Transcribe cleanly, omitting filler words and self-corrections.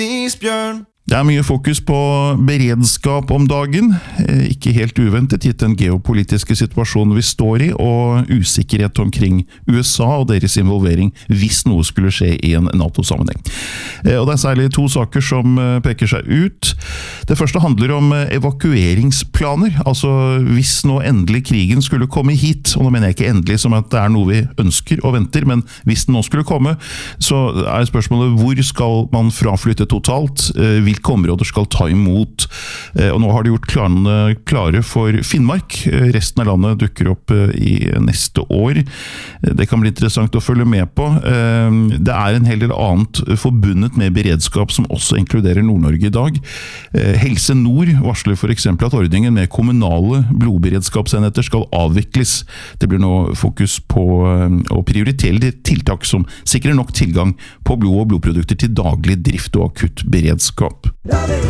Isbjørn. Det mye fokus på beredskap om dagen, ikke helt uventet gitt den geopolitiske situasjonen vi står i, og usikkerhet omkring USA og deres involvering hvis noe skulle skje i en NATO-sammenheng. Og det særlig to saker som peker seg ut. Det første handler om evakueringsplaner, altså hvis nå endelig krigen skulle komme hit, og nå mener jeg ikke endelig som at det noe vi ønsker og venter, men hvis den nå skulle komme, så spørsmålet hvor skal man fraflytte totalt, hvilke områder skal ta imot, og nå har de gjort planene klare for Finnmark. Resten av landet dukker opp i neste år. Det kan bli interessant å følge med på. Det en hel del annet forbundet med beredskap som også inkluderer Nord-Norge i dag. Helse Nord varsler for eksempel at ordningen med kommunale blodberedskapsenheter skal avvikles. Det blir nå fokus på å prioritere tiltak som sikrer nok tilgang på blod og blodprodukter til daglig drift og akutt beredskap.